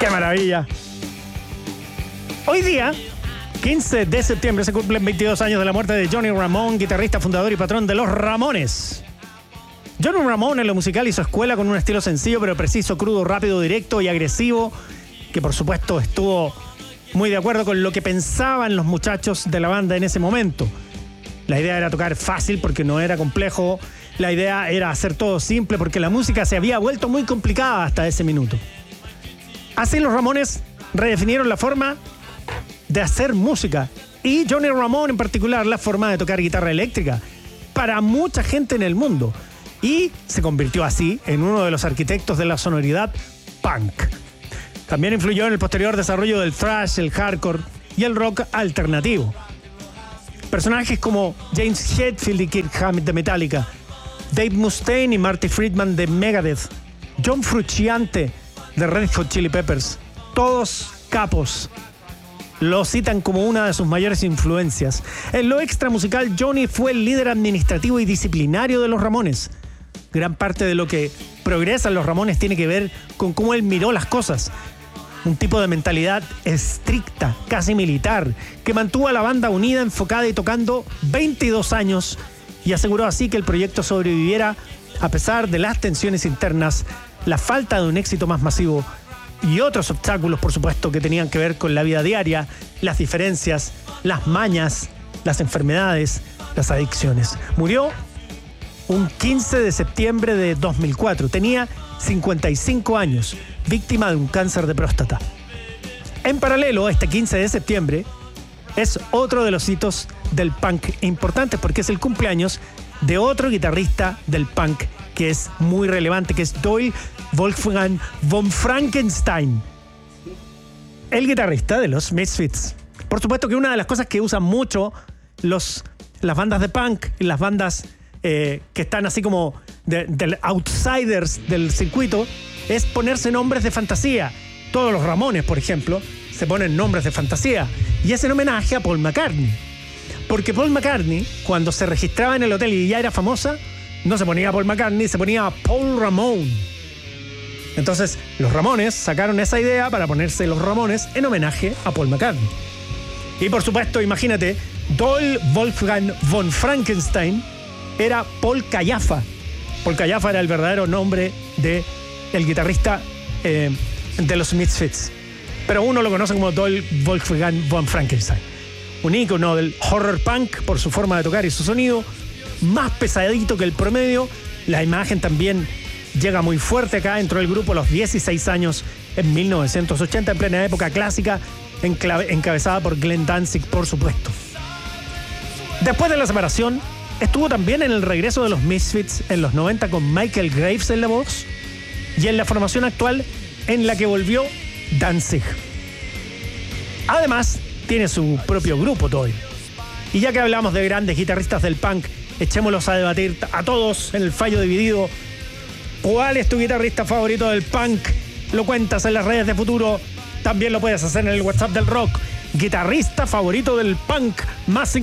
¡Qué maravilla! Hoy día, 15 de septiembre, se cumplen 22 años de la muerte de Johnny Ramone, guitarrista, fundador y patrón de Los Ramones. Johnny Ramone en lo musical hizo escuela con un estilo sencillo pero preciso, crudo, rápido, directo y agresivo, que por supuesto estuvo muy de acuerdo con lo que pensaban los muchachos de la banda en ese momento. La idea era tocar fácil porque no era complejo. La idea era hacer todo simple porque la música se había vuelto muy complicada hasta ese minuto. Así los Ramones redefinieron la forma de hacer música y Johnny Ramone en particular la forma de tocar guitarra eléctrica para mucha gente en el mundo, y se convirtió así en uno de los arquitectos de la sonoridad punk. También influyó en el posterior desarrollo del thrash, el hardcore y el rock alternativo. Personajes como James Hetfield y Kirk Hammett de Metallica, Dave Mustaine y Marty Friedman de Megadeth, John Frusciante de Red Hot Chili Peppers, todos capos, lo citan como una de sus mayores influencias. En lo extra musical, Johnny fue el líder administrativo y disciplinario de los Ramones. Gran parte de lo que progresan los Ramones tiene que ver con cómo él miró las cosas. Un tipo de mentalidad estricta, casi militar, que mantuvo a la banda unida, enfocada y tocando 22 años, y aseguró así que el proyecto sobreviviera a pesar de las tensiones internas, la falta de un éxito más masivo y otros obstáculos, por supuesto, que tenían que ver con la vida diaria, las diferencias, las mañas, las enfermedades, las adicciones. Murió un 15 de septiembre de 2004. Tenía 55 años, víctima de un cáncer de próstata. En paralelo, este 15 de septiembre es otro de los hitos del punk importantes porque es el cumpleaños de otro guitarrista del punk que es muy relevante, que es Doyle Wolfgang von Frankenstein, el guitarrista de los Misfits. Por supuesto que una de las cosas que usan mucho las bandas de punk y las bandas que están así como de outsiders del circuito es ponerse nombres de fantasía. Todos los Ramones, por ejemplo, se ponen nombres de fantasía, y es en homenaje a Paul McCartney. Porque Paul McCartney, cuando se registraba en el hotel y ya era famosa, no se ponía Paul McCartney, se ponía Paul Ramone. Entonces, los Ramones sacaron esa idea para ponerse los Ramones en homenaje a Paul McCartney. Y por supuesto, imagínate, Doyle Wolfgang von Frankenstein era Paul Callafa. Paul Callafa era el verdadero nombre del guitarrista de los Misfits. Pero uno lo conoce como Doyle Wolfgang von Frankenstein. Un ícono del horror punk por su forma de tocar y su sonido, más pesadito que el promedio. La imagen también llega muy fuerte acá. Entró el grupo a los 16 años en 1980, en plena época clásica, encabezada por Glenn Danzig, por supuesto. Después de la separación, estuvo también en el regreso de los Misfits en los 90 con Michael Graves en la voz y en la formación actual en la que volvió Danzig. Además, tiene su propio grupo, Doyle. Y ya que hablamos de grandes guitarristas del punk, echémoslos a debatir a todos en el fallo dividido. ¿Cuál es tu guitarrista favorito del punk? Lo cuentas en las redes de Futuro. También lo puedes hacer en el WhatsApp del rock. Guitarrista favorito del punk, más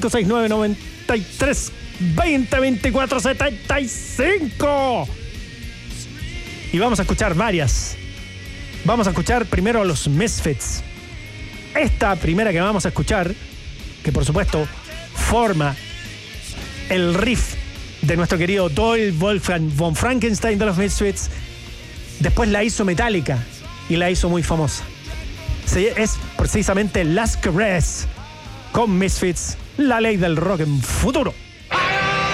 569-93-20-24-75. Y vamos a escuchar varias. Vamos a escuchar primero a los Misfits. Esta primera que vamos a escuchar, que por supuesto forma el riff de nuestro querido Doyle Wolfgang von Frankenstein de los Misfits, después la hizo Metallica y la hizo muy famosa. Es precisamente Last Caress con Misfits, la ley del rock en Futuro.